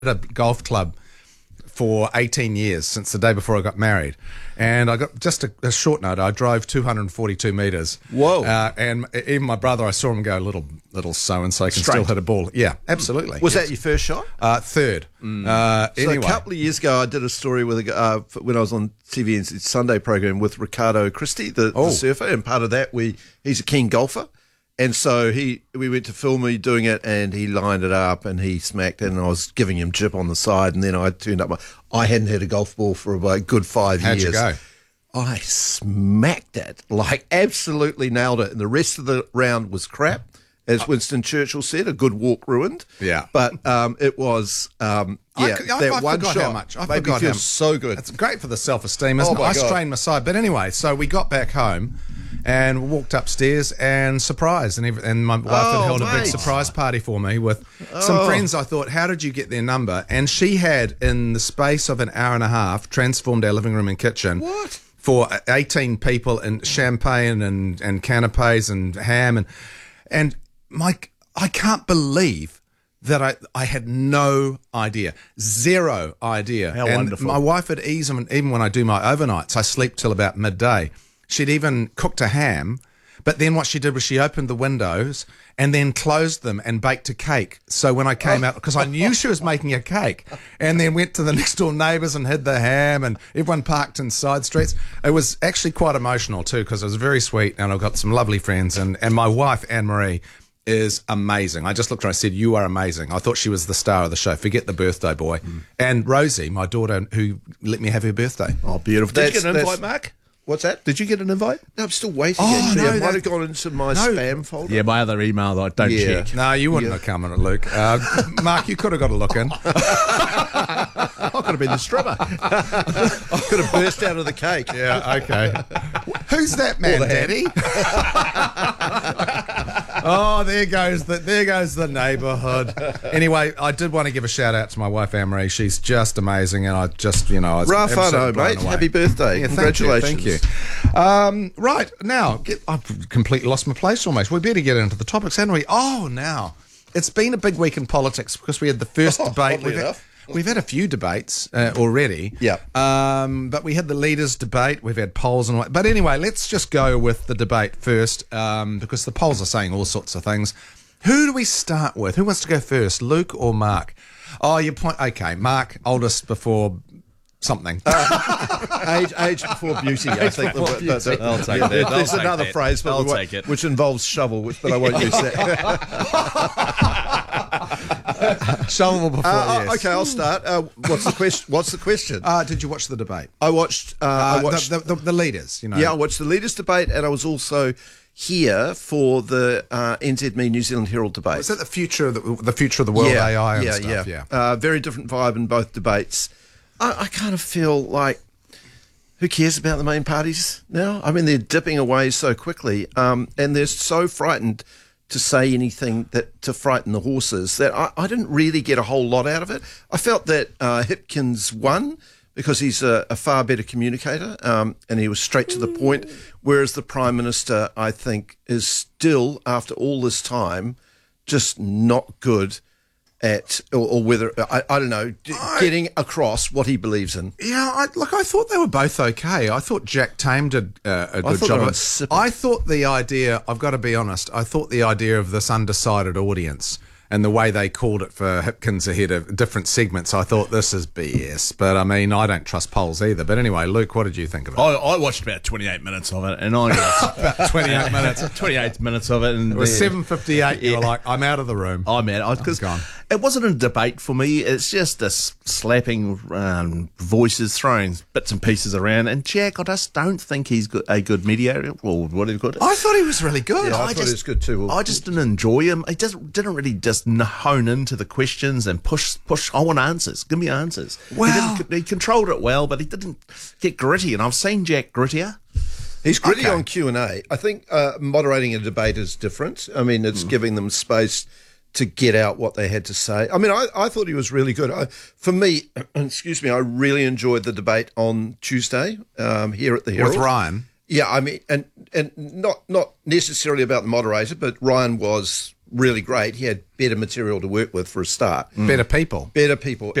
a golf club for 18 years, since the day before I got married. And I got just a short note. I drove 242 metres. Whoa. And even my brother, I saw him go a little so-and-so can Straight. still hit a ball. Yeah, absolutely. Was that your first shot? Third. So Anyway. a couple of years ago, I did a story with when I was on TVN's Sunday program with Ricardo Christie, the surfer, and part of that, he's a keen golfer. And so we went to film me doing it, and he lined it up, and he smacked it, and I was giving him jip on the side, and then I turned up. I hadn't hit a golf ball for about a good 5 years. How'd you go? I smacked it, like absolutely nailed it, and the rest of the round was crap. As Winston Churchill said, a good walk ruined. Yeah. But it was, I one forgot shot how much. I made me forgot feel how so good. It's great for the self-esteem, isn't Oh, it? my I God. strained my side. But anyway, so we got back home and walked upstairs and surprised. And my wife had held a big mate. surprise party for me with some friends. I thought, how did you get their number? And she had, in the space of an hour and a half, transformed our living room and kitchen. What? For 18 people, and champagne and canapes and ham. And Mike, I can't believe that I had no idea, zero idea. How and wonderful. My wife would even when I do my overnights, I sleep till about midday. She'd even cooked a ham, but then what she did was she opened the windows and then closed them and baked a cake. So when I came out, because I knew she was making a cake, and then went to the next door neighbours and hid the ham, and everyone parked in side streets. It was actually quite emotional too, because it was very sweet, and I've got some lovely friends, and my wife, Anne-Marie, is amazing. I just looked at her and I said, you are amazing. I thought she was the star of the show. Forget the birthday boy. And Rosie, my daughter, who let me have her birthday. Oh, beautiful. Did you get an That's- invite, Mark? What's that? Did you get an invite? No, I'm still waiting. Oh, actually. no, It might that- have gone into my No. spam folder. Yeah, my other email that I don't Yeah. check. No, you wouldn't have come in, Luke. Mark, you could have got a look in. I could have been the stripper. I could have burst out of the cake. Yeah, okay. Who's that man, Daddy? Oh, there goes the neighbourhood. Anyway, I did want to give a shout out to my wife Anne-Marie. She's just amazing, and I was Rafano, absolutely blown mate. away. Happy birthday. Yeah, Congratulations. Thank you. Right, now, I've completely lost my place almost. We better get into the topics, haven't we? Oh, now, it's been a big week in politics because we had the first debate. oddly enough. We've had a few debates already. Yeah. But we had the leaders' debate. We've had polls and what. But anyway, let's just go with the debate first because the polls are saying all sorts of things. Who do we start with? Who wants to go first, Luke or Mark? Oh, your point. Okay, Mark, oldest before something. Age before beauty, I think. I'll take that. I'll There's take another that. phrase, but I'll we won't- take it. which involves shovel, but I won't use that. Shovel before, yes. Okay, I'll start. What's the question? Did you watch the debate? I watched. The leaders, you know. Yeah, I watched the leaders' debate, and I was also here for the NZME New Zealand Herald debate. Is that the future of the world, AI and stuff? Yeah. Very different vibe in both debates. I kind of feel like, who cares about the main parties now? I mean, they're dipping away so quickly, and they're so frightened to say anything to frighten the horses that I didn't really get a whole lot out of it. I felt that Hipkins won because he's a far better communicator, and he was straight to the point, whereas the Prime Minister, I think, is still, after all this time, just not good at, or whether, I don't know, getting across what he believes in. Yeah, I thought they were both okay. I thought Jack Tame did a good thought job. they were of it. insipid. I thought the idea, I've got to be honest, I thought the idea of this undecided audience and the way they called it for Hipkins ahead of different segments, I thought this is BS. But I mean, I don't trust polls either. But anyway, Luke, what did you think of it? I watched about 28 minutes of it, and I got About 28 minutes. 28 minutes of it, and It was 7:58. You were Yeah. like, I'm out of the room. I'm out because gone. it wasn't a debate for me. It's just a slapping voices, throwing bits and pieces around. And Jack, I just don't think he's a good mediator, or what do you call it? I thought he was really good. Yeah, I thought he was good too. I just didn't enjoy him. He didn't really just hone into the questions and push. I want answers. Give me answers. Well- he controlled it well, but he didn't get gritty. And I've seen Jack grittier. He's gritty Okay. on Q&A. I think moderating a debate is different. I mean, it's giving them space to get out what they had to say. I mean, I thought he was really good. For me, excuse me, I really enjoyed the debate on Tuesday here at the Herald. With Ryan. Yeah, I mean, and not necessarily about the moderator, but Ryan was really great. He had better material to work with for a start. Better people. Better people.